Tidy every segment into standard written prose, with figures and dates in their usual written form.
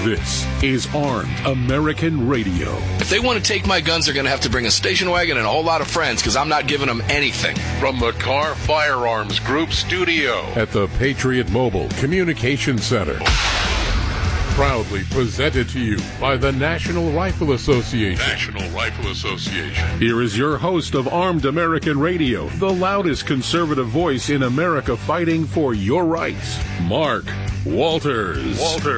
This is Armed American Radio. If they want to take my guns, they're going to have to bring a station wagon and a whole lot of friends, because I'm not giving them anything. From the Carr Firearms Group studio at the Patriot Mobile Communication Center. Proudly presented to you by the National Rifle Association. National Rifle Association. Here is your host of Armed American Radio, the loudest conservative voice in America fighting for your rights, Mark Walters.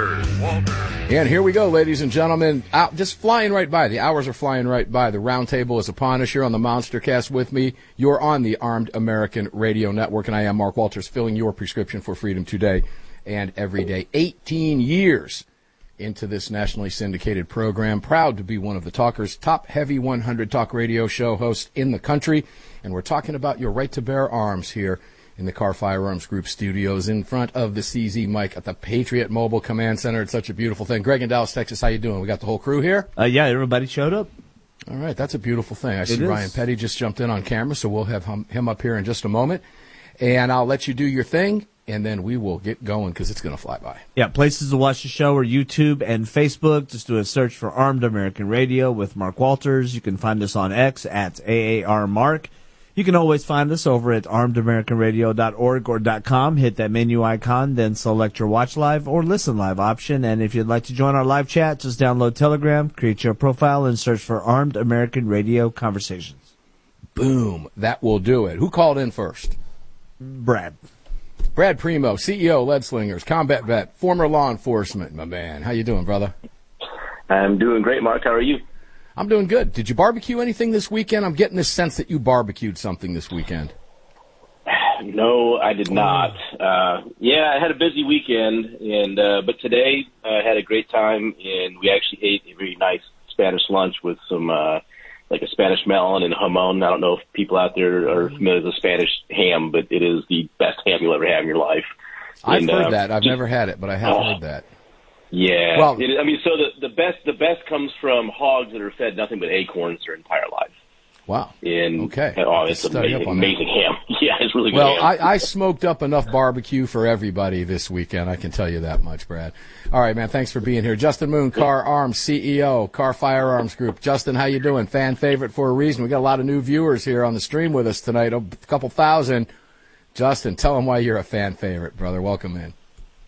And here we go, ladies and gentlemen. Just flying right by. The hours are flying right by. The roundtable is upon us. You're on the Monstercast with me. You're on the Armed American Radio Network, and I am Mark Walters, filling your prescription for freedom today and every day. 18 years into this nationally syndicated program. Proud to be one of the talkers, top heavy 100 talk radio show host in the country. And we're talking about your right to bear arms here in the Carr Firearms Group studios in front of the CZ mic at the Patriot Mobile Command Center. It's such a beautiful thing. Greg in Dallas, Texas, how you doing? We got the whole crew here? Yeah, everybody showed up. All right, that's a beautiful thing. I see Ryan Petty just jumped in on camera, so we'll have him up here in just a moment. And I'll let you do your thing, and then we will get going because it's going to fly by. Yeah, places to watch the show are YouTube and Facebook. Just do a search for Armed American Radio with Mark Walters. You can find us on X at AARMark. You can always find us over at armedamericanradio.org or .com. Hit that menu icon, then select your watch live or listen live option. And if you'd like to join our live chat, just download Telegram, create your profile, and search for Armed American Radio Conversations. Boom. That will do it. Who called in first? Brad Primo, CEO, Lead Slingers, combat vet, former law enforcement, my man. How you doing, brother? I'm doing great, Mark. How are you? I'm doing good. Did you barbecue anything this weekend? I'm getting this sense that you barbecued something this weekend. No, I did not. Yeah, I had a busy weekend, and but today I had a great time, and we actually ate a very nice Spanish lunch with some like a Spanish melon and jamon. I don't know if people out there are familiar with the Spanish ham, but it is the best ham you'll ever have in your life. I've heard that. I've never had it, but I have heard that. Yeah. Well, I mean, so the best comes from hogs that are fed nothing but acorns their entire lives. Wow. Okay. Oh, it's amazing ham. Yeah, it's really good. Well, ham. I smoked up enough barbecue for everybody this weekend. I can tell you that much, Brad. All right, man. Thanks for being here. Justin Moon, Carr Arms CEO, Carr Firearms Group. Justin, how you doing? Fan favorite for a reason. We got a lot of new viewers here on the stream with us tonight. A couple thousand. Justin, tell them why you're a fan favorite, brother. Welcome in.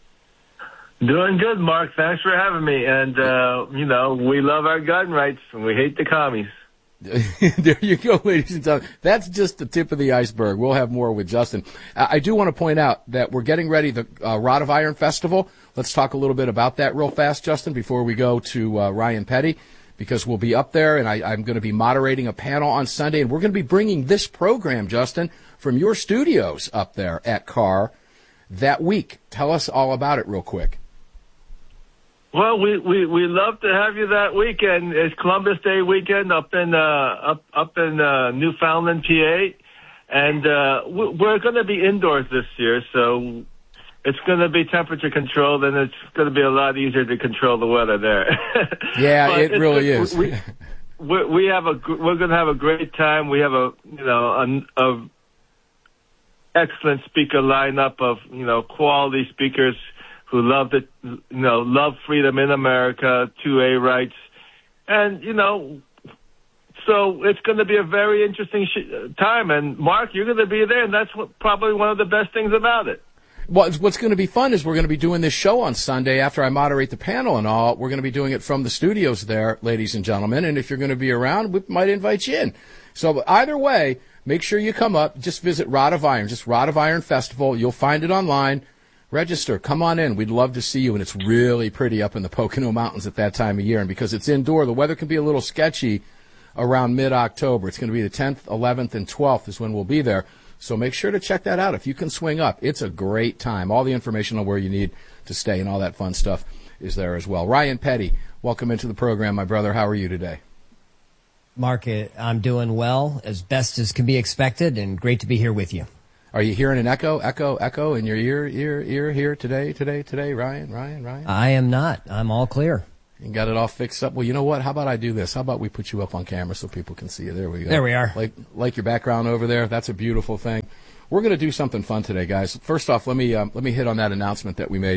Doing good, Mark. Thanks for having me. And, we love our gun rights and we hate the commies. There you go, ladies and gentlemen. That's just the tip of the iceberg. We'll have more with Justin. I do want to point out that we're getting ready the Rod of Iron Festival. Let's talk a little bit about that real fast, Justin, before we go to Ryan Petty, because we'll be up there, and I'm going to be moderating a panel on Sunday, and we're going to be bringing this program, Justin, from your studios up there at Carr that week. Tell us all about it real quick. Well, we love to have you that weekend. It's Columbus Day weekend up in Newfoundland, PA, and we're going to be indoors this year, so it's going to be temperature controlled, and it's going to be a lot easier to control the weather there. Yeah, it really is. We're going to have a great time. We have a excellent speaker lineup of quality speakers who love freedom in America, 2A rights. And, so it's going to be a very interesting time. And, Mark, you're going to be there, and that's probably one of the best things about it. Well, what's going to be fun is we're going to be doing this show on Sunday after I moderate the panel and all. We're going to be doing it from the studios there, ladies and gentlemen. And if you're going to be around, we might invite you in. So either way, make sure you come up. Just visit Rod of Iron, just Rod of Iron Festival. You'll find it online. Register. Come on in. We'd love to see you. And it's really pretty up in the Pocono Mountains at that time of year. And because it's indoor, the weather can be a little sketchy around mid-October. It's going to be the 10th, 11th, and 12th is when we'll be there. So make sure to check that out. If you can swing up, it's a great time. All the information on where you need to stay and all that fun stuff is there as well. Ryan Petty, welcome into the program, my brother. How are you today? Mark, I'm doing well, as best as can be expected, and great to be here with you. Are you hearing an echo in your ear here today, Ryan? I am not. I'm all clear. You got it all fixed up? Well, you know what? How about I do this? How about we put you up on camera so people can see you? There we go. There we are. Like your background over there. That's a beautiful thing. We're going to do something fun today, guys. First off, let me hit on that announcement that we made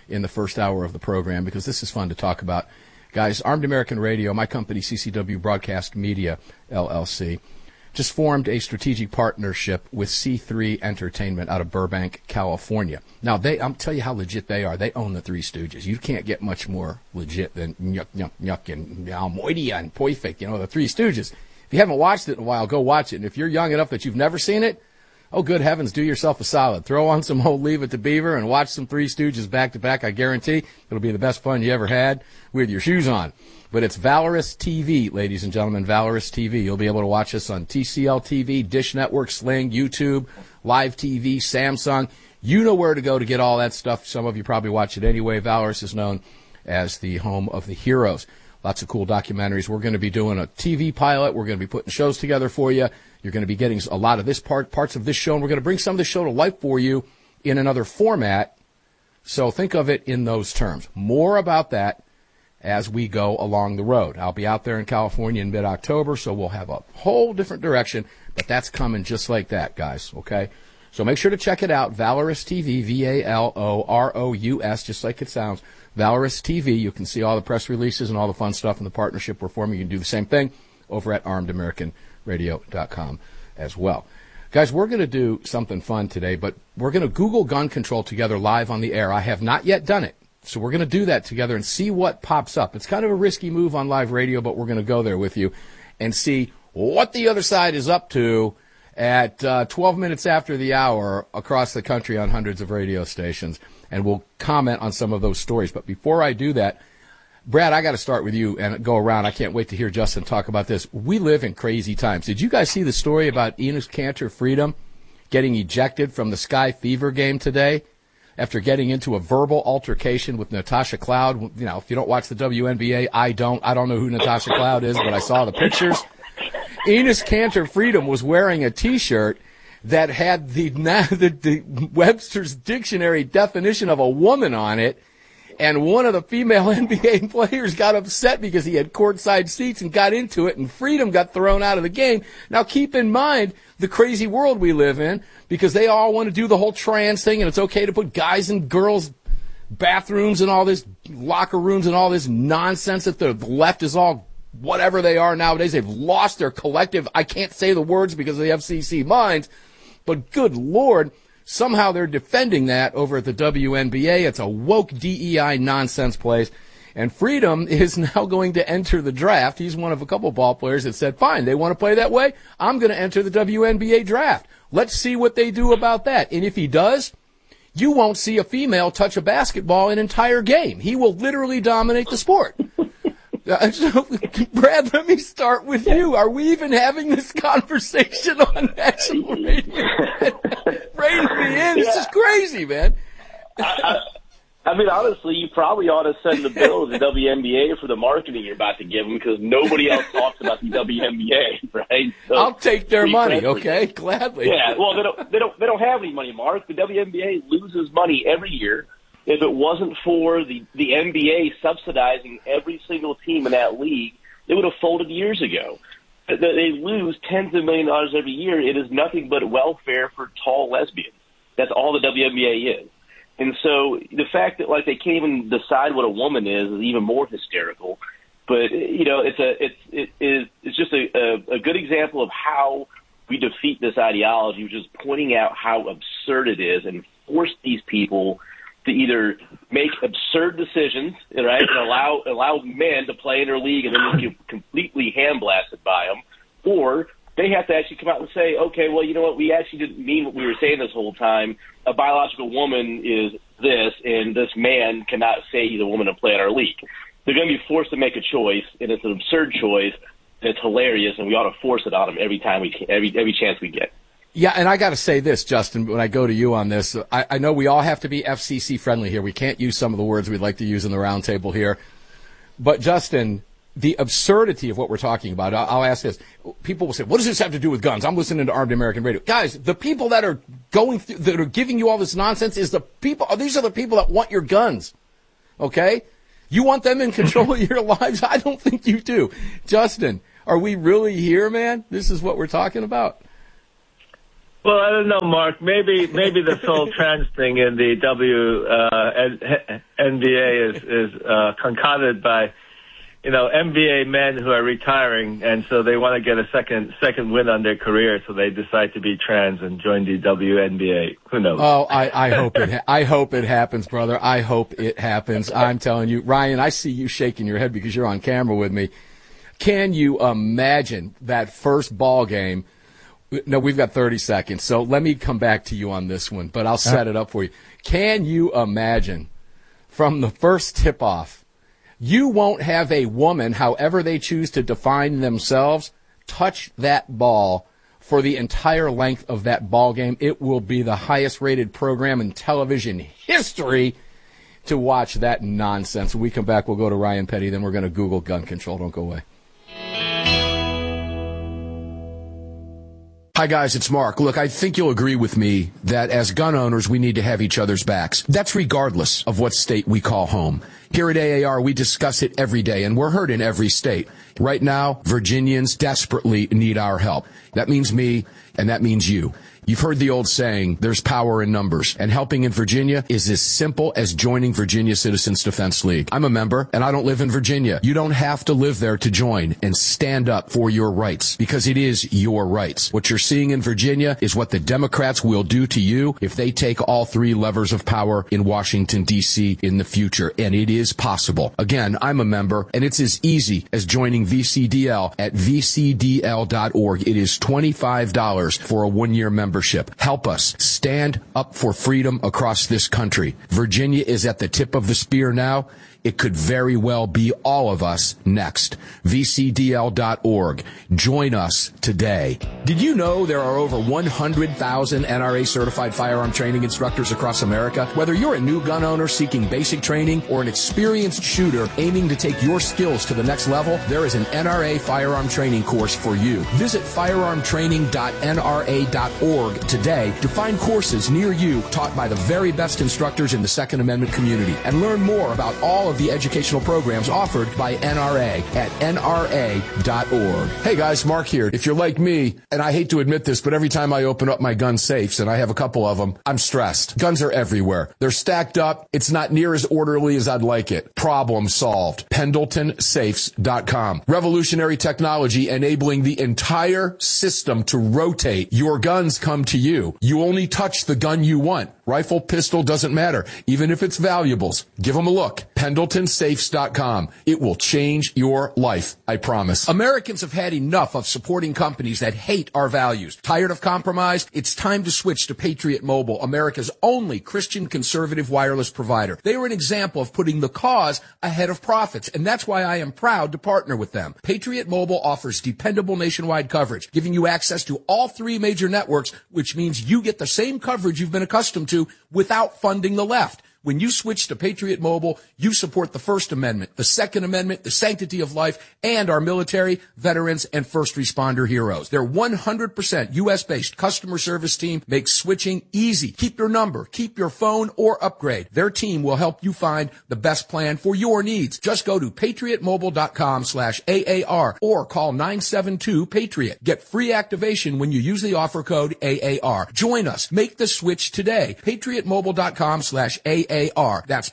in the first hour of the program because this is fun to talk about. Guys, Armed American Radio, my company, CCW Broadcast Media, LLC, just formed a strategic partnership with C3 Entertainment out of Burbank, California. Now, I'll tell you how legit they are. They own the Three Stooges. You can't get much more legit than Nyuk, Nyuk, Nyuk, and Almoidia and Poifik, the Three Stooges. If you haven't watched it in a while, go watch it. And if you're young enough that you've never seen it, oh, good heavens, do yourself a solid. Throw on some old Leave It to Beaver and watch some Three Stooges back to back. I guarantee it'll be the best fun you ever had with your shoes on. But it's Valorous TV, ladies and gentlemen, Valorous TV. You'll be able to watch us on TCL TV, Dish Network, Sling, YouTube, Live TV, Samsung. You know where to go to get all that stuff. Some of you probably watch it anyway. Valorous is known as the home of the heroes. Lots of cool documentaries. We're going to be doing a TV pilot. We're going to be putting shows together for you. You're going to be getting a lot of this parts of this show, and we're going to bring some of the show to life for you in another format. So think of it in those terms. More about that as we go along the road. I'll be out there in California in mid-October, so we'll have a whole different direction, but that's coming just like that, guys, okay? So make sure to check it out, Valorous TV, V-A-L-O-R-O-U-S, just like it sounds, Valorous TV. You can see all the press releases and all the fun stuff in the partnership we're forming. You can do the same thing over at armedamericanradio.com as well. Guys, we're going to do something fun today, but we're going to Google gun control together live on the air. I have not yet done it. So we're going to do that together and see what pops up. It's kind of a risky move on live radio, but we're going to go there with you and see what the other side is up to at 12 minutes after the hour across the country on hundreds of radio stations. And we'll comment on some of those stories. But before I do that, Brad, I got to start with you and go around. I can't wait to hear Justin talk about this. We live in crazy times. Did you guys see the story about Enes Kanter Freedom getting ejected from the Sky Fever game today after getting into a verbal altercation with Natasha Cloud? If you don't watch the WNBA, I don't know who Natasha Cloud is, but I saw the pictures. Enes Kanter Freedom was wearing a T-shirt that had the Webster's Dictionary definition of a woman on it, and one of the female NBA players got upset because he had courtside seats and got into it, and Freedom got thrown out of the game. Now, keep in mind the crazy world we live in, because they all want to do the whole trans thing, and it's okay to put guys in girls' bathrooms and all this, locker rooms and all this nonsense that the left is all whatever they are nowadays. They've lost their collective, I can't say the words because of the FCC minds, but good Lord, somehow they're defending that over at the WNBA. It's a woke DEI nonsense place. And Freedom is now going to enter the draft. He's one of a couple ball players that said, fine, they want to play that way. I'm going to enter the WNBA draft. Let's see what they do about that. And if he does, you won't see a female touch a basketball an entire game. He will literally dominate the sport. So, Brad, let me start with you. Are we even having this conversation on national radio? Rein me in. This is crazy, man. I mean, honestly, you probably ought to send the bill to the WNBA for the marketing you're about to give them, because nobody else talks about the WNBA, right? So, I'll take their money, okay? Gladly. Yeah. Well, they don't have any money, Mark. The WNBA loses money every year. If it wasn't for the NBA subsidizing every single team in that league, it would have folded years ago. They lose tens of millions of dollars every year. It is nothing but welfare for tall lesbians. That's all the WNBA is. And so the fact that they can't even decide what a woman is even more hysterical. But it's just a good example of how we defeat this ideology, which is pointing out how absurd it is and force these people to either make absurd decisions, right, and allow men to play in their league and then just get completely handblasted by them, or they have to actually come out and say, okay, well, you know what, we actually didn't mean what we were saying this whole time. A biological woman is this, and this man cannot say he's a woman and play in our league. They're going to be forced to make a choice, and it's an absurd choice, and it's hilarious, and we ought to force it on them every chance we get. Yeah, and I got to say this, Justin, when I go to you on this, I know we all have to be FCC friendly here. We can't use some of the words we'd like to use in the roundtable here. But, Justin, the absurdity of what we're talking about, I'll ask this. People will say, what does this have to do with guns? I'm listening to Armed American Radio. Guys, the people that are that are giving you all this nonsense these are the people that want your guns. Okay? You want them in control of your lives? I don't think you do. Justin, are we really here, man? This is what we're talking about. Well, I don't know, Mark. Maybe this whole trans thing in the NBA is concocted by, NBA men who are retiring, and so they want to get a second win on their career, so they decide to be trans and join the WNBA. Who knows? Oh, I hope it happens, brother. I hope it happens. I'm telling you, Ryan, I see you shaking your head because you're on camera with me. Can you imagine that first ball game? No, we've got 30 seconds, so let me come back to you on this one, but I'll set it up for you. Can you imagine from the first tip-off, you won't have a woman, however they choose to define themselves, touch that ball for the entire length of that ball game. It will be the highest-rated program in television history to watch that nonsense. When we come back, we'll go to Ryan Petty, then we're going to Google gun control. Don't go away. Hi, guys, it's Mark. Look, I think you'll agree with me that as gun owners, we need to have each other's backs. That's regardless of what state we call home. Here at AAR, we discuss it every day, and we're heard in every state. Right now, Virginians desperately need our help. That means me, and that means you. You've heard the old saying, there's power in numbers, and helping in Virginia is as simple as joining Virginia Citizens Defense League. I'm a member, and I don't live in Virginia. You don't have to live there to join and stand up for your rights, because it is your rights. What you're seeing in Virginia is what the Democrats will do to you if they take all three levers of power in Washington, D.C. in the future, and it is possible. Again, I'm a member, and it's as easy as joining VCDL at vcdl.org. It is $25 for a one-year membership. Help us stand up for freedom across this country. Virginia is at the tip of the spear now. It could very well be all of us next. VCDL.org. Join us today. Did you know there are over 100,000 NRA certified firearm training instructors across America? Whether you're a new gun owner seeking basic training or an experienced shooter aiming to take your skills to the next level, there is an NRA firearm training course for you. Visit firearmtraining.nra.org today to find courses near you taught by the very best instructors in the Second Amendment community and learn more about all of the educational programs offered by NRA at nra.org. Hey guys, Mark here. If you're like me, and I hate to admit this, but every time I open up my gun safes, and I have a couple of them, I'm stressed. Guns are everywhere. They're stacked up. It's not near as orderly as I'd like it. Problem solved. PendletonSafes.com. Revolutionary technology enabling the entire system to rotate. Your guns come to you. You only touch the gun you want. Rifle, pistol, doesn't matter. Even if it's valuables. Give them a look. PendletonSafes.com. It will change your life, I promise. Americans have had enough of supporting companies that hate our values. Tired of compromise? It's time to switch to Patriot Mobile, America's only Christian conservative wireless provider. They are an example of putting the cause ahead of profits, and that's why I am proud to partner with them. Patriot Mobile offers dependable nationwide coverage, giving you access to all three major networks, which means you get the same coverage you've been accustomed to without funding the left. When you switch to Patriot Mobile, you support the First Amendment, the Second Amendment, the sanctity of life, and our military, veterans, and first responder heroes. Their 100% U.S.-based customer service team makes switching easy. Keep your number, keep your phone, or upgrade. Their team will help you find the best plan for your needs. Just go to patriotmobile.com/AAR or call 972-PATRIOT. Get free activation when you use the offer code AAR. Join us. Make the switch today. patriotmobile.com/AAR. That's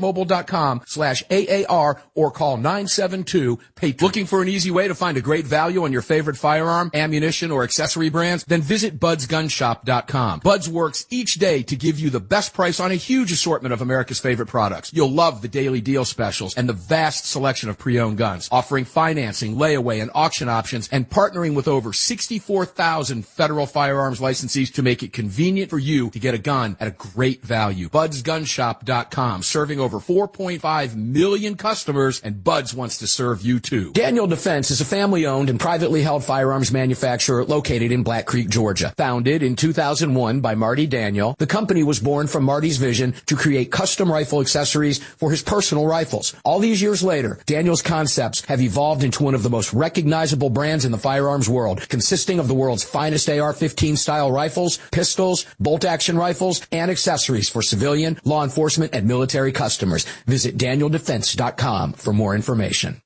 patriotmobile.com/AAR or call 972-PATRIOT. Looking for an easy way to find a great value on your favorite firearm, ammunition, or accessory brands? Then visit budsgunshop.com. Buds works each day to give you the best price on a huge assortment of America's favorite products. You'll love the daily deal specials and the vast selection of pre-owned guns, offering financing, layaway, and auction options, and partnering with over 64,000 federal firearms licensees to make it convenient for you to get a gun at a great value. Budsgunshop.com, serving over 4.5 million customers, and Buds wants to serve you too. Daniel Defense is a family-owned and privately held firearms manufacturer located in Black Creek, Georgia. Founded in 2001 by Marty Daniel, the company was born from Marty's vision to create custom rifle accessories for his personal rifles. All these years later, Daniel's concepts have evolved into one of the most recognizable brands in the firearms world, consisting of the world's finest AR-15 style rifles, pistols, bolt-action rifles, and accessories for civilian, law enforcement, and military customers. Visit DanielDefense.com for more information.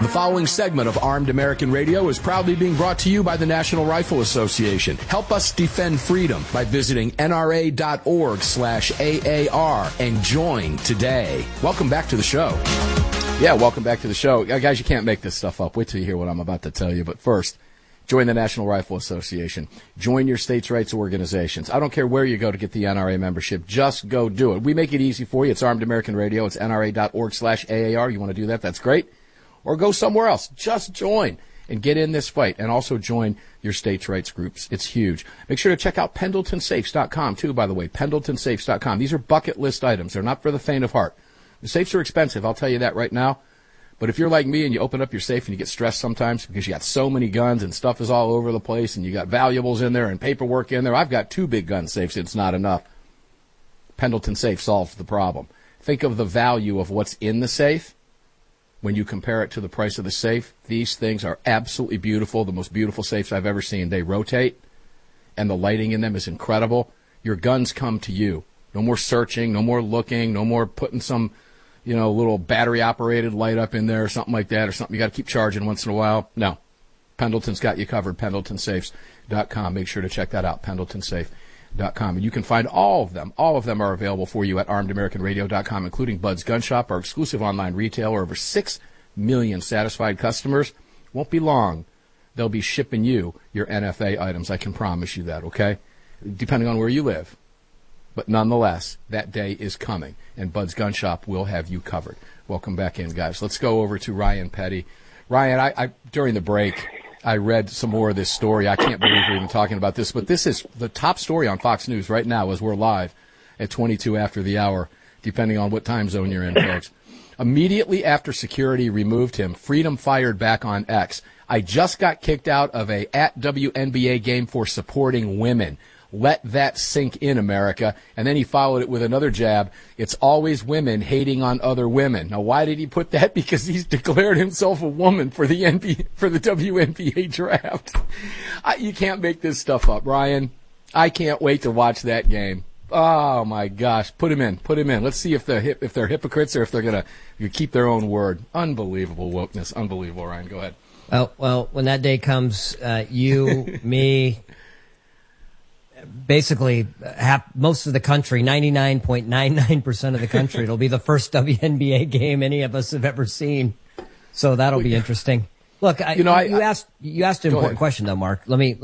The following segment of Armed American Radio is proudly being brought to you by the National Rifle Association. Help us defend freedom by visiting nra.org/AAR and join today. Welcome back to the show. Yeah, welcome back to the show. Guys, you can't make this stuff up. Wait till you hear what I'm about to tell you. But first, join the National Rifle Association. Join your states' rights organizations. I don't care where you go to get the NRA membership. Just go do it. We make it easy for you. It's Armed American Radio. It's nra.org/AAR. You want to do that? That's great. Or go somewhere else. Just join and get in this fight. And also join your states' rights groups. It's huge. Make sure to check out PendletonSafes.com, too, by the way. PendletonSafes.com. These are bucket list items. They're not for the faint of heart. The safes are expensive. I'll tell you that right now. But if you're like me and you open up your safe and you get stressed sometimes because you got so many guns and stuff is all over the place and you got valuables in there and paperwork in there. I've got 2 big gun safes. It's not enough. Pendleton Safe solves the problem. Think of the value of what's in the safe when you compare it to the price of the safe. These things are absolutely beautiful, the most beautiful safes I've ever seen. They rotate, and the lighting in them is incredible. Your guns come to you. No more searching, no more looking, no more putting some little battery-operated light up in there or something like that, or something you got to keep charging once in a while. No. Pendleton's got you covered, PendletonSafes.com. Make sure to check that out, PendletonSafe.com. And you can find all of them. All of them are available for you at ArmedAmericanRadio.com, including Bud's Gun Shop, our exclusive online retailer. Over 6 million satisfied customers. Won't be long. They'll be shipping you your NFA items. I can promise you that, okay? Depending on where you live. But nonetheless, that day is coming, and Bud's Gun Shop will have you covered. Welcome back in, guys. Let's go over to Ryan Petty. Ryan, I during the break, I read some more of this story. I can't believe we're even talking about this, but this is the top story on Fox News right now as we're live at 22 after the hour, depending on what time zone you're in, folks. Immediately after security removed him, Freedom fired back on X. I just got kicked out of a @WNBA game for supporting women. Let that sink in, America. And then he followed it with another jab. It's always women hating on other women. Now, why did he put that? Because he's declared himself a woman for the WNBA draft. You can't make this stuff up, Ryan. I can't wait to watch that game. Oh my gosh, put him in. Let's see if they're hypocrites or if they're gonna keep their own word. Unbelievable wokeness. Unbelievable, Ryan. Go ahead. Well, when that day comes, you, me. Basically, most of the country, 99.99% of the country, it'll be the first WNBA game any of us have ever seen. So that'll be interesting. Look, you asked an important question though, Mark. Let me.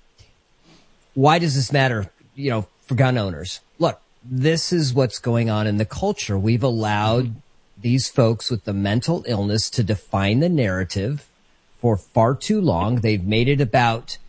Why does this matter? For gun owners. Look, this is what's going on in the culture. We've allowed these folks with the mental illness to define the narrative for far too long. They've made it about.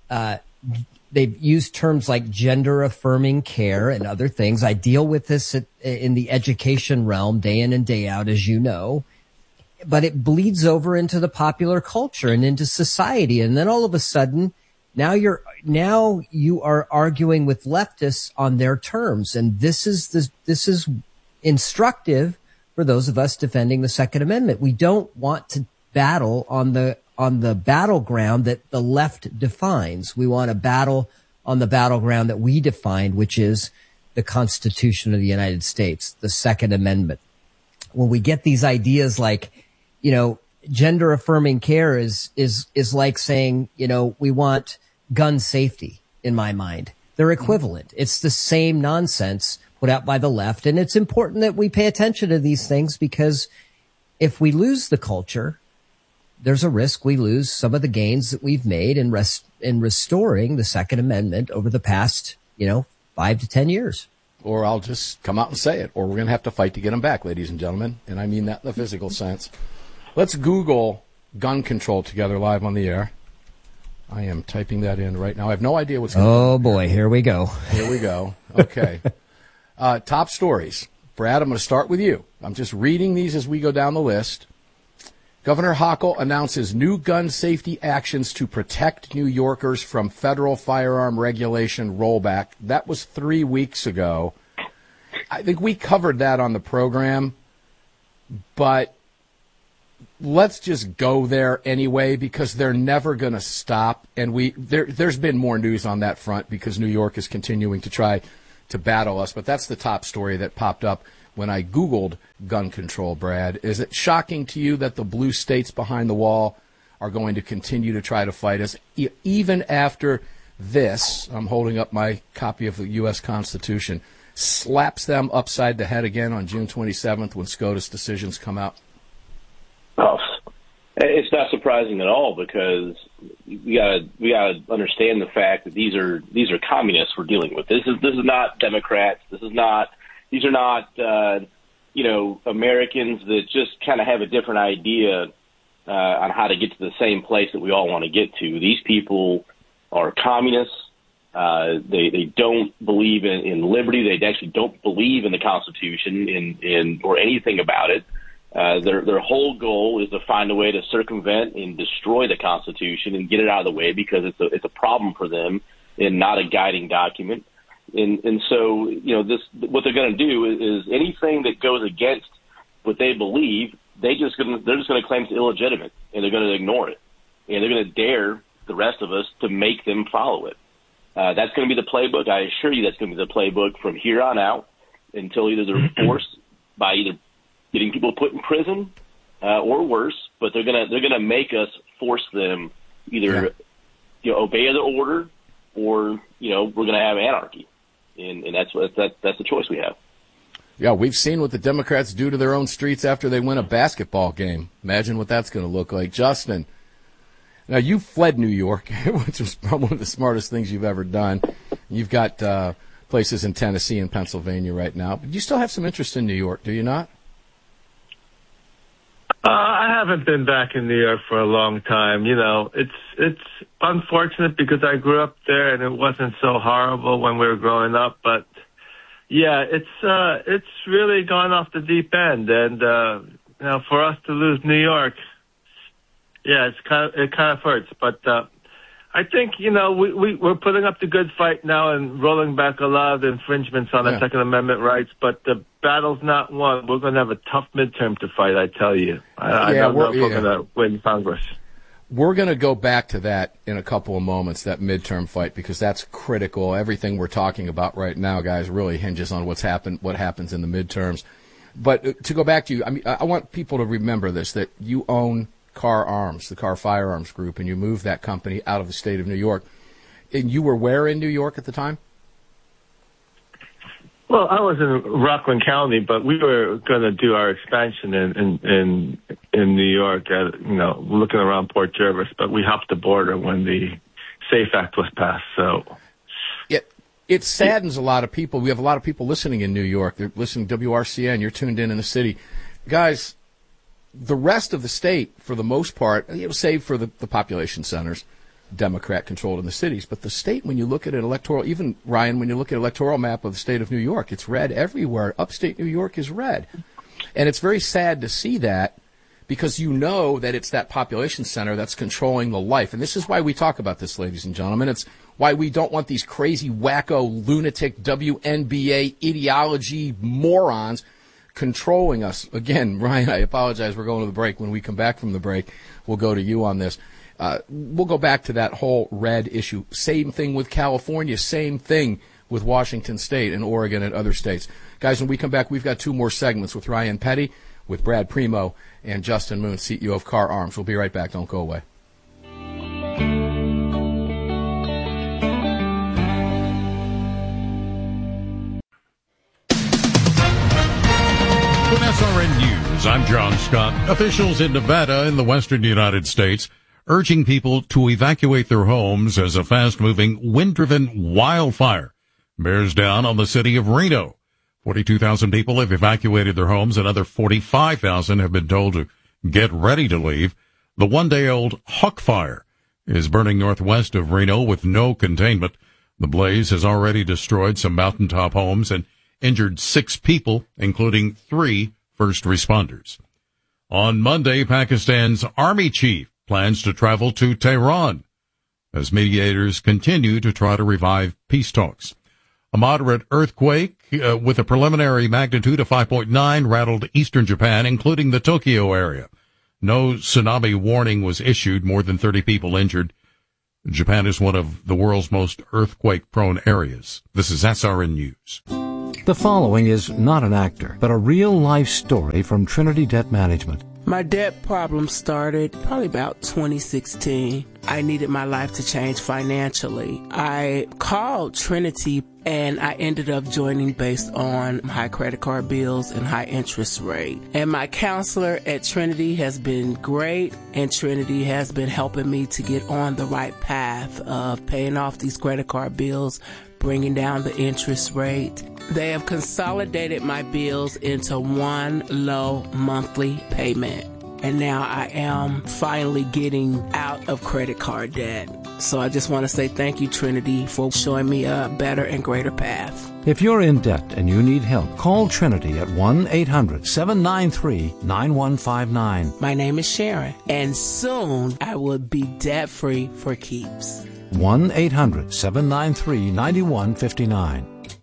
They've used terms like gender-affirming care and other things. I deal with this in the education realm day in and day out, as you know. But it bleeds over into the popular culture and into society. And then all of a sudden, now you are arguing with leftists on their terms. And this is instructive for those of us defending the Second Amendment. We don't want to battle on the battleground that the left defines. We want to battle on the battleground that we defined, which is the Constitution of the United States, the Second Amendment. When we get these ideas like, gender affirming care is like saying, we want gun safety in my mind. They're equivalent. It's the same nonsense put out by the left. And it's important that we pay attention to these things because if we lose the culture, there's a risk we lose some of the gains that we've made in restoring the Second Amendment over the past, 5 to 10 years. Or I'll just come out and say it, or we're going to have to fight to get them back, ladies and gentlemen. And I mean that in the physical sense. Let's Google gun control together live on the air. I am typing that in right now. I have no idea what's going on. Oh, boy. Here we go. Okay. Top stories. Brad, I'm going to start with you. I'm just reading these as we go down the list. Governor Hochul announces new gun safety actions to protect New Yorkers from federal firearm regulation rollback. That was 3 weeks ago. I think we covered that on the program, but let's just go there anyway because they're never going to stop. And there's been more news on that front because New York is continuing to try to battle us. But that's the top story that popped up when I Googled gun control, Brad. Is it shocking to you that the blue states behind the wall are going to continue to try to fight us, even after this, I'm holding up my copy of the U.S. Constitution, slaps them upside the head again on June 27th when SCOTUS decisions come out? Oh, it's not surprising at all, because we gotta understand the fact that these are communists we're dealing with. This is not Democrats. These are not Americans that just kind of have a different idea on how to get to the same place that we all want to get to. These people are communists. They don't believe in liberty. They actually don't believe in the Constitution or anything about it. Their whole goal is to find a way to circumvent and destroy the Constitution and get it out of the way, because it's a problem for them and not a guiding document. And so, what they're going to do is anything that goes against what they believe, they're just going to claim it's illegitimate, and they're going to ignore it, and they're going to dare the rest of us to make them follow it. That's going to be the playbook. I assure you, that's going to be the playbook from here on out until either they're forced by either getting people put in prison or worse. But they're gonna make us force them either obey the order, or we're going to have anarchy, and that's the choice we have. Yeah, we've seen what the Democrats do to their own streets after they win a basketball game. Imagine what that's going to look like. Justin, now you fled New York, which was probably one of the smartest things you've ever done. You've got places in Tennessee and Pennsylvania right now, but you still have some interest in New York, do you not? I haven't been back in New York for a long time. It's unfortunate because I grew up there and it wasn't so horrible when we were growing up, but yeah, it's really gone off the deep end, and for us to lose New York, yeah, it kind of hurts. But I think we're putting up the good fight now and rolling back a lot of the infringements on the Second Amendment rights. But the battle's not won. We're going to have a tough midterm to fight, I tell you. I don't know if we're going to win Congress. We're going to go back to that in a couple of moments, that midterm fight, because that's critical. Everything we're talking about right now, guys, really hinges on what happens in the midterms. But to go back to you, I want people to remember this, that you own Kahr Arms, the Kahr Firearms Group, and you moved that company out of the state of New York. And you were where in New York at the time? Well, I was in Rockland County, but we were going to do our expansion in New York, looking around Port Jervis, but we hopped the border when the SAFE Act was passed. So it saddens a lot of people. We have a lot of people listening in New York. They're listening to WRCN. You're tuned in the city. Guys, the rest of the state, for the most part, save for the population centers, Democrat-controlled in the cities. But the state, when you look at an electoral, even, Ryan, when you look at an electoral map of the state of New York, it's red everywhere. Upstate New York is red. And it's very sad to see that, because that it's that population center that's controlling the life. And this is why we talk about this, ladies and gentlemen. It's why we don't want these crazy, wacko, lunatic WNBA ideology morons controlling us. Again, Ryan, I apologize. We're going to the break. When we come back from the break, we'll go to you on this. We'll go back to that whole red issue. Same thing with California. Same thing with Washington State and Oregon and other states. Guys, when we come back, we've got two more segments with Ryan Petty, with Brad Primo, and Justin Moon, CEO of Kahr Arms. We'll be right back. Don't go away. With SRN News, I'm John Scott. Officials in Nevada in the western United States urging people to evacuate their homes as a fast-moving, wind-driven wildfire bears down on the city of Reno. 42,000 people have evacuated their homes. Another 45,000 have been told to get ready to leave. The one-day-old Hawk Fire is burning northwest of Reno with no containment. The blaze has already destroyed some mountaintop homes and injured 6 people, including 3 first responders. On Monday, Pakistan's army chief plans to travel to Tehran as mediators continue to try to revive peace talks. A moderate earthquake with a preliminary magnitude of 5.9 rattled eastern Japan, including the Tokyo area. No tsunami warning was issued, more than 30 people injured. Japan is one of the world's most earthquake-prone areas. This is SRN News. The following is not an actor, but a real-life story from Trinity Debt Management. My debt problem started probably about 2016. I needed my life to change financially. I called Trinity and I ended up joining based on high credit card bills and high interest rate. And my counselor at Trinity has been great, and Trinity has been helping me to get on the right path of paying off these credit card bills, bringing down the interest rate. They have consolidated my bills into one low monthly payment. And now I am finally getting out of credit card debt. So I just want to say thank you, Trinity, for showing me a better and greater path. If you're in debt and you need help, call Trinity at 1-800-793-9159. My name is Sharon, and soon I will be debt-free for keeps. 1-800-793-9159.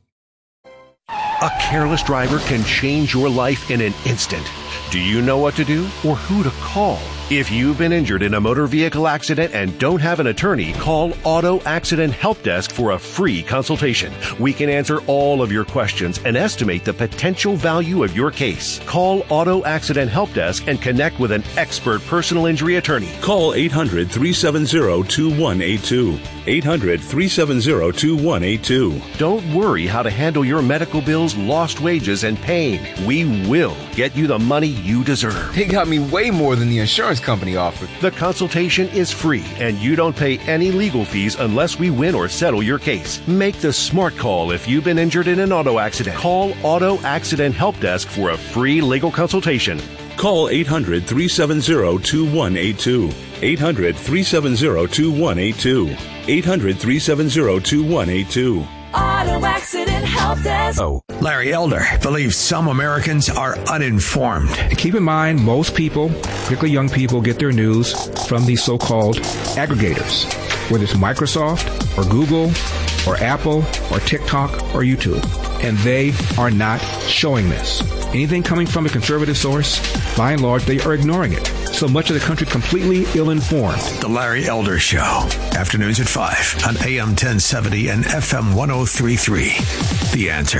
A careless driver can change your life in an instant. Do you know what to do or who to call? If you've been injured in a motor vehicle accident and don't have an attorney, call Auto Accident Help Desk for a free consultation. We can answer all of your questions and estimate the potential value of your case. Call Auto Accident Help Desk and connect with an expert personal injury attorney. Call 800-370-2182. 800-370-2182. Don't worry how to handle your medical bills, lost wages, and pain. We will get you the money you deserve. They got me way more than the insurance company offered. The consultation is free, and you don't pay any legal fees unless we win or settle your case. Make the smart call if you've been injured in an auto accident. Call Auto Accident Help Desk for a free legal consultation. Call 800-370-2182. 800-370-2182. 800-370-2182. Auto Accident Help Desk. Larry Elder believes some Americans are uninformed. Keep in mind, most people, particularly young people, get their news from these so-called aggregators, whether it's Microsoft or Google or Apple or TikTok or YouTube. And they are not showing this. Anything coming from a conservative source, by and large, they are ignoring it. So much of the country completely ill-informed. The Larry Elder Show. Afternoons at 5 on AM 1070 and FM 103.3. The Answer.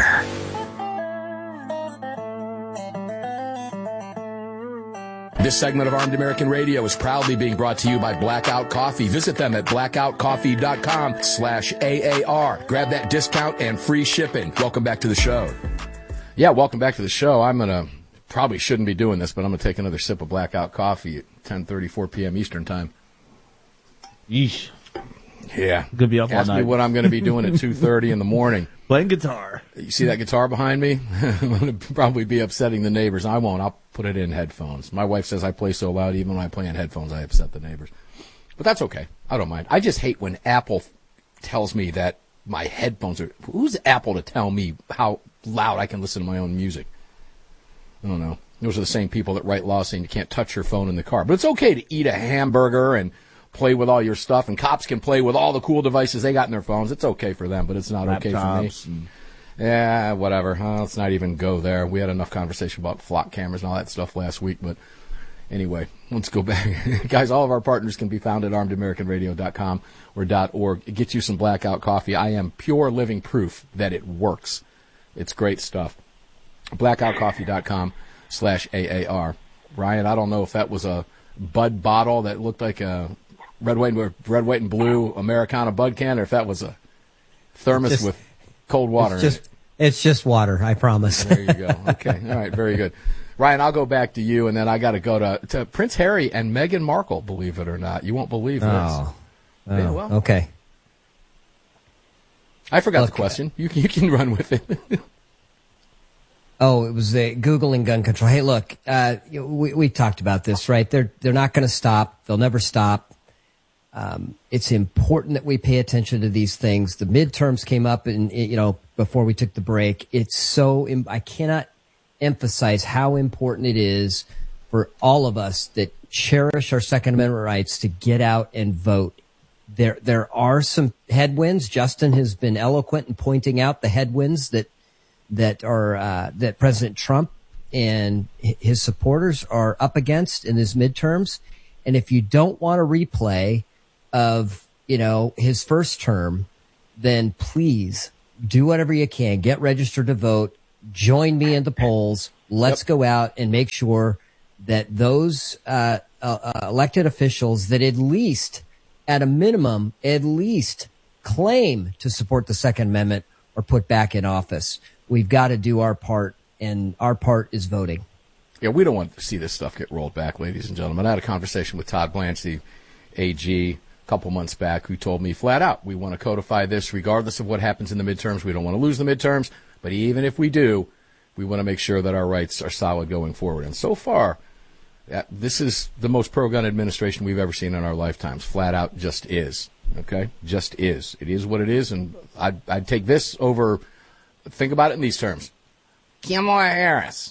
This segment of Armed American Radio is proudly being brought to you by Blackout Coffee. Visit them at blackoutcoffee.com/AAR. Grab that discount and free shipping. Welcome back to the show. Yeah, welcome back to the show. Probably shouldn't be doing this, but I'm going to take another sip of Blackout Coffee at 10:34 p.m. Eastern Time. Yeesh. Yeah. Could be up all night. Ask me what I'm going to be doing at 2:30 in the morning. Playing guitar. You see that guitar behind me? I'm going to probably be upsetting the neighbors. I won't. I'll put it in headphones. My wife says I play so loud, even when I play in headphones, I upset the neighbors. But that's okay. I don't mind. I just hate when Apple tells me that my headphones are... Who's Apple to tell me how loud I can listen to my own music? I don't know. Those are the same people that write laws saying you can't touch your phone in the car. But it's okay to eat a hamburger and play with all your stuff, and cops can play with all the cool devices they got in their phones. It's okay for them, but it's not okay for me. Yeah, whatever. Let's not even go there. We had enough conversation about flock cameras and all that stuff last week, but anyway, let's go back. Guys, all of our partners can be found at armedamericanradio.com or .org. It gets you some Blackout Coffee. I am pure living proof that it works. It's great stuff. blackoutcoffee.com/AAR. Ryan, I don't know if that was a Bud bottle that looked like a red, white, and blue Americana Bud can, or if that was a thermos with cold water in it. It's just water, I promise. There you go. Okay. All right. Very good. Ryan, I'll go back to you, and then I got to go to Prince Harry and Meghan Markle, believe it or not. You won't believe this. Yeah, well. Okay. I forgot the question. You can run with it. Oh, it was the Google and gun control. Hey, look, we talked about this, right? They're not going to stop. They'll never stop. It's important that we pay attention to these things. The midterms came up, and before we took the break. It's so I cannot emphasize how important it is for all of us that cherish our Second Amendment rights to get out and vote. There are some headwinds. Justin has been eloquent in pointing out the headwinds that President Trump and his supporters are up against in his midterms. And if you don't want a replay of, his first term, then please do whatever you can. Get registered to vote. Join me in the polls. Let's go out and make sure that those elected officials that at least, at a minimum, at least claim to support the Second Amendment are put back in office. We've got to do our part, and our part is voting. Yeah, we don't want to see this stuff get rolled back, ladies and gentlemen. I had a conversation with Todd Blanche, the AG, a couple months back, who told me flat out, we want to codify this regardless of what happens in the midterms. We don't want to lose the midterms, but even if we do, we want to make sure that our rights are solid going forward. And so far, this is the most pro-gun administration we've ever seen in our lifetimes. Flat out just is. Okay? Just is. It is what it is, and I'd take this over, think about it in these terms. Kamala Harris.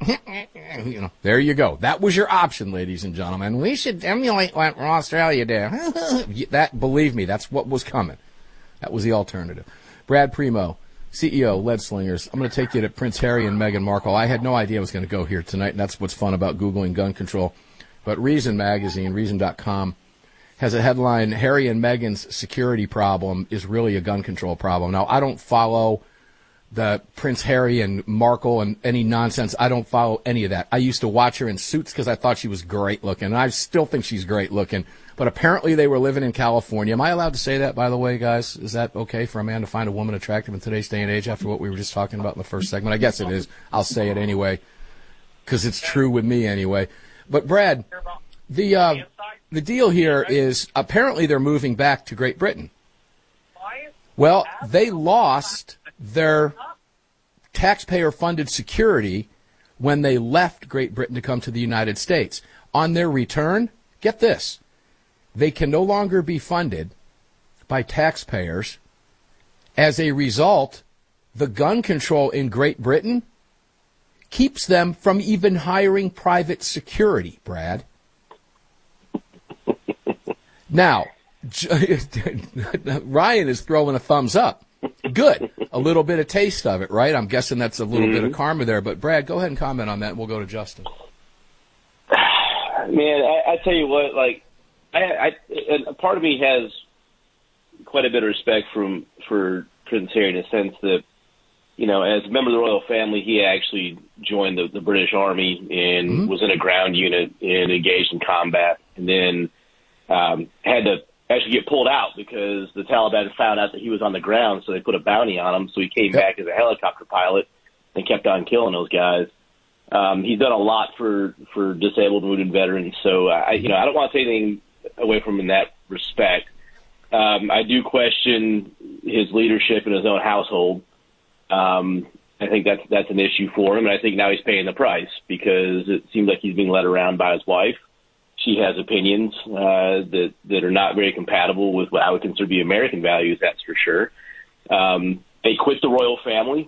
There you go. That was your option, ladies and gentlemen. We should emulate what Australia did. That, believe me, that's what was coming. That was the alternative. Brad Primo, CEO, Lead Slingers. I'm going to take you to Prince Harry and Meghan Markle. I had no idea I was going to go here tonight, and that's what's fun about Googling gun control. But Reason magazine, Reason.com, has a headline, Harry and Meghan's security problem is really a gun control problem. Now, I don't follow the Prince Harry and Markle and any nonsense. I don't follow any of that. I used to watch her in Suits because I thought she was great looking, and I still think she's great looking. But apparently they were living in California. Am I allowed to say that, by the way, guys? Is that okay for a man to find a woman attractive in today's day and age after what we were just talking about in the first segment? I guess it is. I'll say it anyway because it's true with me anyway. But, Brad, the deal here is apparently they're moving back to Great Britain. Well, they lost their taxpayer-funded security when they left Great Britain to come to the United States. On their return, get this, they can no longer be funded by taxpayers. As a result, the gun control in Great Britain keeps them from even hiring private security, Brad. Now, Ryan is throwing a thumbs up. Good. A little bit of taste of it, right? I'm guessing that's a little bit of karma there. But, Brad, go ahead and comment on that, and we'll go to Justin. Man, I tell you what, like, and a part of me has quite a bit of respect for Prince Harry in the sense that, you know, as a member of the royal family, he actually joined the British Army and was in a ground unit and engaged in combat, and then had to actually get pulled out because the Taliban found out that he was on the ground, so they put a bounty on him. So he came back as a helicopter pilot and kept on killing those guys. He's done a lot for disabled and wounded veterans. So I don't want to take anything away from him in that respect. I do question his leadership in his own household. I think that's an issue for him, and I think now he's paying the price because it seems like he's being led around by his wife. She has opinions that are not very compatible with what I would consider to be American values, that's for sure. They quit the royal family.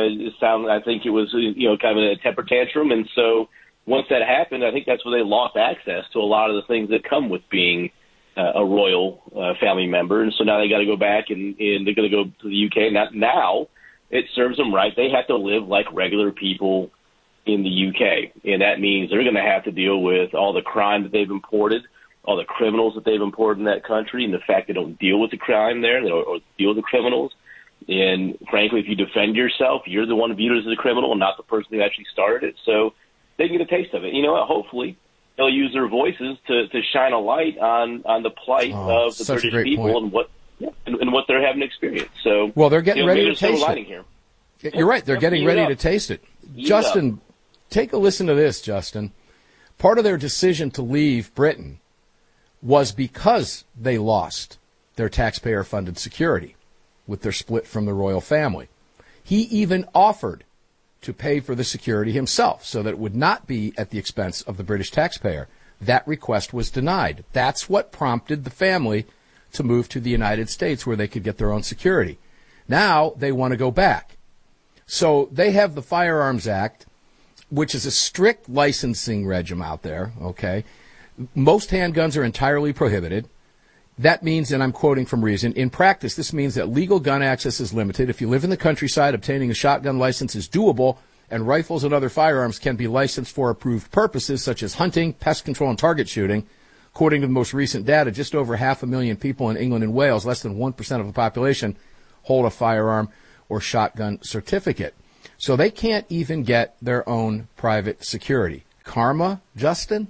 I think it was kind of a temper tantrum, and so once that happened, I think that's where they lost access to a lot of the things that come with being a royal family member, and so now they got to go back and they're going to go to the UK. Now it serves them right. They have to live like regular people in the UK, and that means they're going to have to deal with all the crime that they've imported, all the criminals that they've imported in that country, and the fact they don't deal with the crime there or deal with the criminals. And frankly, if you defend yourself, you're the one viewed as a criminal and not the person who actually started it. So they can get a taste of it. You know what? Hopefully they'll use their voices to shine a light on the plight of the British people and what they're having experienced. So well, they're getting ready to taste it. Here. You're right. They're getting ready to taste it. Justin, take a listen to this, Justin. Part of their decision to leave Britain was because they lost their taxpayer-funded security with their split from the royal family. He even offered to pay for the security himself so that it would not be at the expense of the British taxpayer. That request was denied. That's what prompted the family to move to the United States where they could get their own security. Now they want to go back. So they have the Firearms Act, which is a strict licensing regime out there, okay? Most handguns are entirely prohibited. That means, and I'm quoting from Reason, in practice, this means that legal gun access is limited. If you live in the countryside, obtaining a shotgun license is doable, and rifles and other firearms can be licensed for approved purposes such as hunting, pest control, and target shooting. According to the most recent data, just over 500,000 people in England and Wales, less than 1% of the population, hold a firearm. or shotgun certificate. So they can't even get their own private security. Karma, Justin?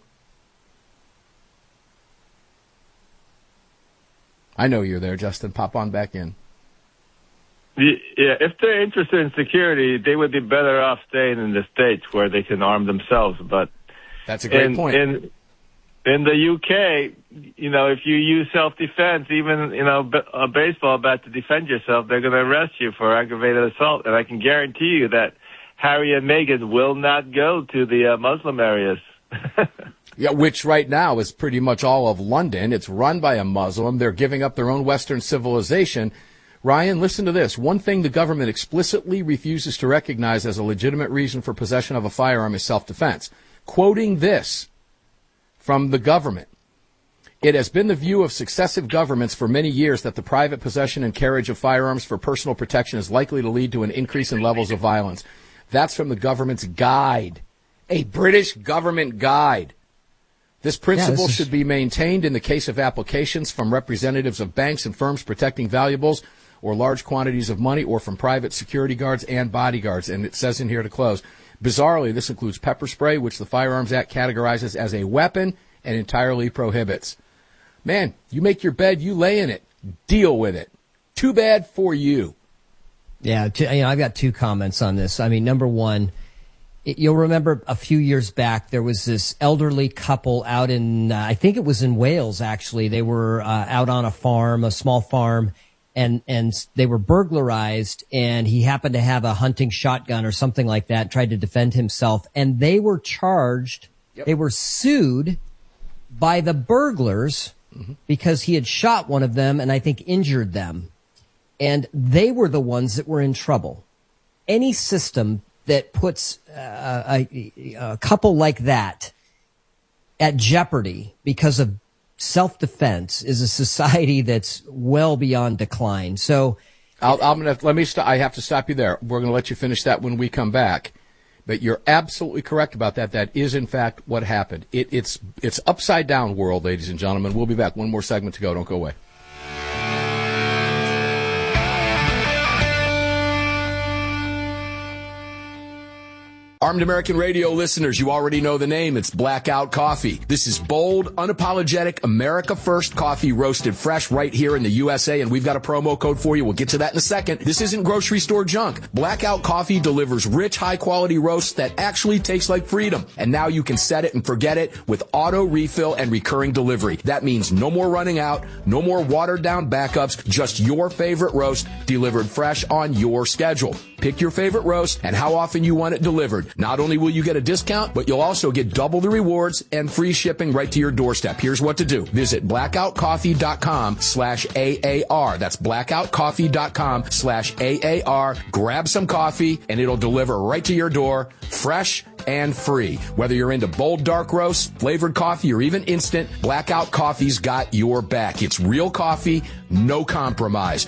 I know you're there, Justin. Pop on back in. Yeah, if they're interested in security, they would be better off staying in the States where they can arm themselves. But that's a great point. In the UK, if you use self-defense, even, a baseball bat to defend yourself, they're going to arrest you for aggravated assault. And I can guarantee you that Harry and Meghan will not go to the Muslim areas. Yeah, which right now is pretty much all of London. It's run by a Muslim. They're giving up their own Western civilization. Ryan, listen to this. One thing the government explicitly refuses to recognize as a legitimate reason for possession of a firearm is self-defense. Quoting this from the government, it has been the view of successive governments for many years that the private possession and carriage of firearms for personal protection is likely to lead to an increase in levels of violence. That's from the government's guide, a British government guide. This principle should be maintained in the case of applications from representatives of banks and firms protecting valuables or large quantities of money, or from private security guards and bodyguards. And it says in here to close, bizarrely, this includes pepper spray, which the Firearms Act categorizes as a weapon and entirely prohibits. Man, you make your bed, you lay in it. Deal with it. Too bad for you. Yeah, I've got two comments on this. I mean, number one, you'll remember a few years back, there was this elderly couple out in, I think it was in Wales, actually. They were out on a farm, a small farm, and they were burglarized, and he happened to have a hunting shotgun or something like that, tried to defend himself, and they were charged, they were sued by the burglars because he had shot one of them and I think injured them. And they were the ones that were in trouble. Any system that puts a couple like that at jeopardy because of self-defense is a society that's well beyond decline. So I have to stop you there. We're going to let you finish that when we come back. But you're absolutely correct about that. That is, in fact, what happened. It's upside down world, ladies and gentlemen. We'll be back. One more segment to go. Don't go away. Armed American Radio listeners, you already know the name. It's Blackout Coffee. This is bold, unapologetic, America First coffee roasted fresh right here in the USA, and we've got a promo code for you. We'll get to that in a second. This isn't grocery store junk. Blackout Coffee delivers rich, high-quality roasts that actually taste like freedom. And now you can set it and forget it with auto refill and recurring delivery. That means no more running out, no more watered-down backups, just your favorite roast delivered fresh on your schedule. Pick your favorite roast and how often you want it delivered. Not only will you get a discount, but you'll also get double the rewards and free shipping right to your doorstep. Here's what to do. Visit blackoutcoffee.com/AAR. That's blackoutcoffee.com/AAR. Grab some coffee and it'll deliver right to your door, fresh and free. Whether you're into bold dark roasts, flavored coffee, or even instant, Blackout Coffee's got your back. It's real coffee, no compromise.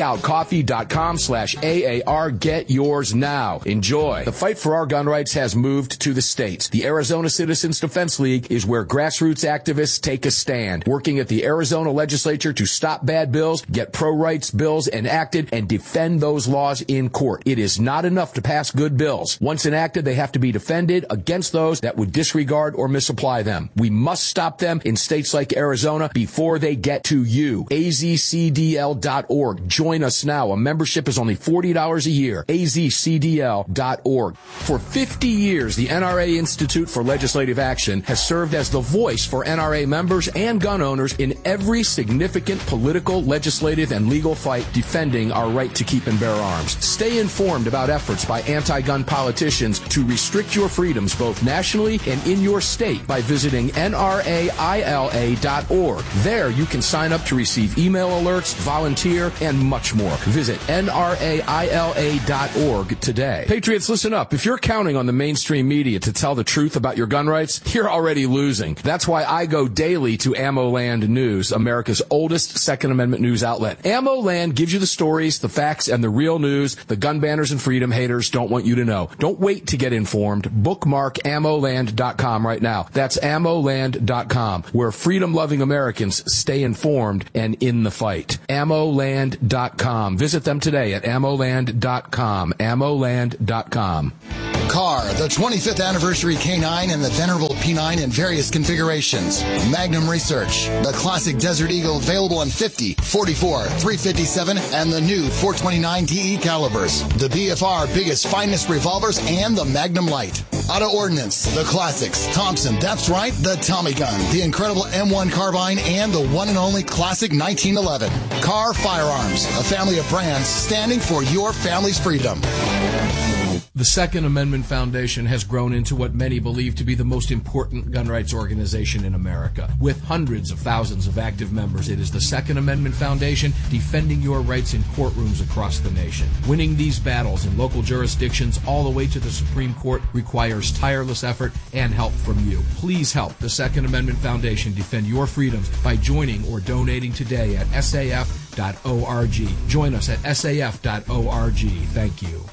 Blackoutcoffee.com/AAR. Get yours now. Enjoy. The fight for our gun rights has moved to the states. The Arizona Citizens Defense League is where grassroots activists take a stand, working at the Arizona legislature to stop bad bills, get pro-rights bills enacted, and defend those laws in court. It is not enough to pass good bills. Once enacted, they have to be defended against those that would disregard or misapply them. We must stop them in states like Arizona before they get to you. AZCDL.org. Join us now. A membership is only $40 a year. AZCDL.org. For 50 years, the NRA Institute for Legislative Action has served as the voice for NRA members and gun owners in every significant political, legislative, and legal fight defending our right to keep and bear arms. Stay informed about efforts by anti-gun politicians to restrict your freedoms both nationally and in your state by visiting NRAILA.org. There you can sign up to receive email alerts, volunteer, and much more. Visit NRAILA.org today. Patriots, listen up. If you're counting on the mainstream media to tell the truth about your gun rights, you're already losing. That's why I go daily to AmmoLand News, America's oldest Second Amendment news outlet. AmmoLand gives you the stories, the facts, and the real news the gun banners and freedom haters don't want you to know. Don't wait to get informed. bookmark ammoland.com right now. That's ammoland.com, where freedom-loving Americans stay informed and in the fight. ammoland.com. Visit them today at ammoland.com. ammoland.com. Car, the 25th anniversary K9 and the venerable P9 in various configurations. Magnum Research, the classic Desert Eagle available in 50, 44, 357, and the new 429 DE calibers. The BFR biggest, finest revolvers and the Magnum Light. Auto Ordnance, the classics. Thompson, that's right, the Tommy gun, the incredible M1 carbine, and the one and only classic 1911. Car Firearms, a family of brands standing for your family's freedom. The Second Amendment Foundation has grown into what many believe to be the most important gun rights organization in America. With hundreds of thousands of active members, it is the Second Amendment Foundation defending your rights in courtrooms across the nation. Winning these battles in local jurisdictions all the way to the Supreme Court requires tireless effort and help from you. Please help the Second Amendment Foundation defend your freedoms by joining or donating today at saf.org. Join us at saf.org. Thank you.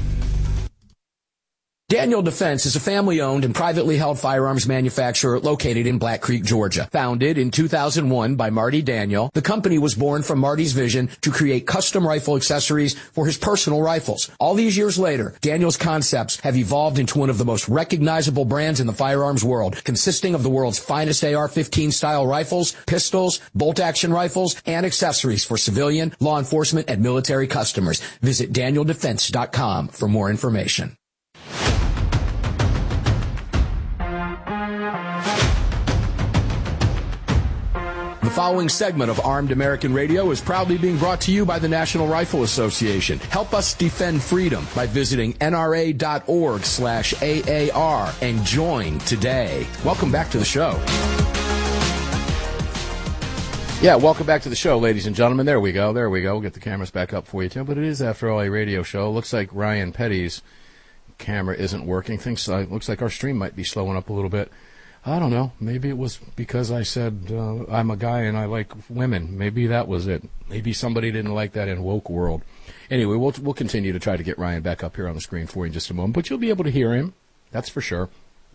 Daniel Defense is a family-owned and privately held firearms manufacturer located in Black Creek, Georgia. Founded in 2001 by Marty Daniel, the company was born from Marty's vision to create custom rifle accessories for his personal rifles. All these years later, Daniel's concepts have evolved into one of the most recognizable brands in the firearms world, consisting of the world's finest AR-15 style rifles, pistols, bolt-action rifles, and accessories for civilian, law enforcement, and military customers. Visit DanielDefense.com for more information. The following segment of Armed American Radio is proudly being brought to you by the National Rifle Association. Help us defend freedom by visiting nra.org/AAR and join today. Welcome back to the show. Yeah, welcome back to the show, ladies and gentlemen. There we go. We'll get the cameras back up for you, too. But it is, after all, a radio show. Looks like Ryan Petty's camera isn't working. Looks like our stream might be slowing up a little bit. I don't know. Maybe it was because I said I'm a guy and I like women. Maybe that was it. Maybe somebody didn't like that in woke world. Anyway, we'll continue to try to get Ryan back up here on the screen for you in just a moment. But you'll be able to hear him. That's for sure.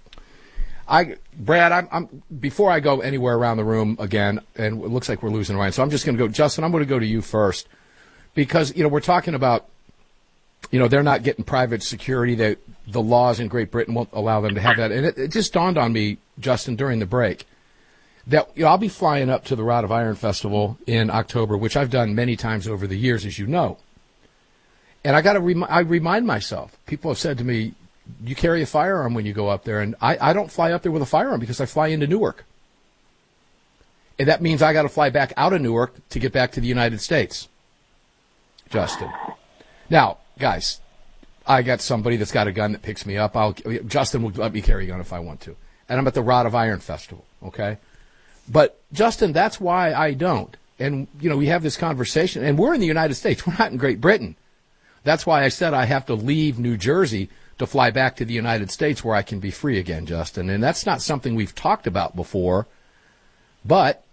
Brad, I'm before I go anywhere around the room again, and it looks like we're losing Ryan, so I'm just going to go. Justin, I'm going to go to you first because we're talking about they're not getting private security. That the laws in Great Britain won't allow them to have that. And it just dawned on me, Justin, during the break, that I'll be flying up to the Rod of Iron Festival in October, which I've done many times over the years, as you know. And I remind myself. People have said to me, "You carry a firearm when you go up there," and I don't fly up there with a firearm because I fly into Newark, and that means I got to fly back out of Newark to get back to the United States. Justin, now, guys, I got somebody that's got a gun that picks me up. Justin will let me carry a gun if I want to. And I'm at the Rod of Iron Festival, okay? But, Justin, that's why I don't. And, we have this conversation, and we're in the United States. We're not in Great Britain. That's why I said I have to leave New Jersey to fly back to the United States where I can be free again, Justin. And that's not something we've talked about before, but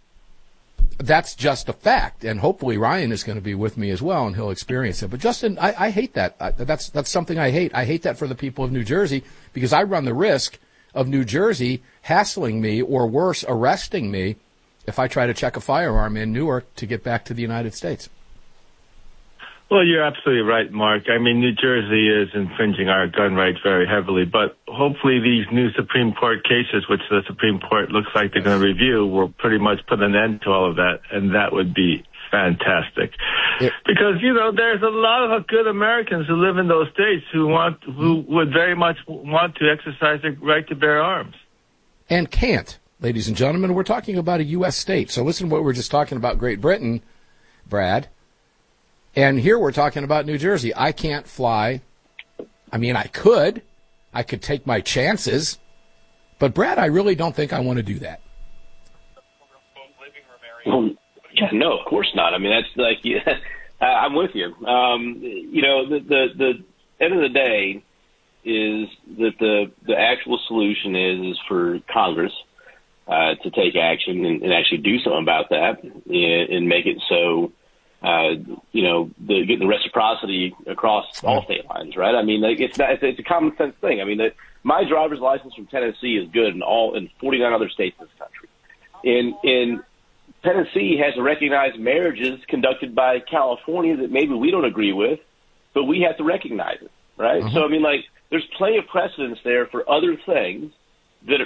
that's just a fact, and hopefully Ryan is going to be with me as well, and he'll experience it. But Justin, I hate that. That's something I hate. I hate that for the people of New Jersey because I run the risk of New Jersey hassling me or worse, arresting me if I try to check a firearm in Newark to get back to the United States. Well, you're absolutely right, Mark. I mean, New Jersey is infringing our gun rights very heavily, but hopefully these new Supreme Court cases, which the Supreme Court looks like they're going to review, will pretty much put an end to all of that, and that would be fantastic. Because, there's a lot of good Americans who live in those states who would very much want to exercise their right to bear arms. And can't, ladies and gentlemen. We're talking about a U.S. state. So listen to what we were just talking about Great Britain, Brad. And here we're talking about New Jersey. I can't fly. I mean, I could take my chances. But, Brad, I really don't think I want to do that. Well, yeah, no, of course not. I mean, that's like, I'm with you. The end of the day is that the actual solution is for Congress to take action and actually do something about that and make it so getting the reciprocity across all state lines, right? I mean, like, it's a common sense thing. I mean, my driver's license from Tennessee is good in 49 other states in this country. In Tennessee has recognized marriages conducted by California that maybe we don't agree with, but we have to recognize it, right? So, I mean, like, there's plenty of precedence there for other things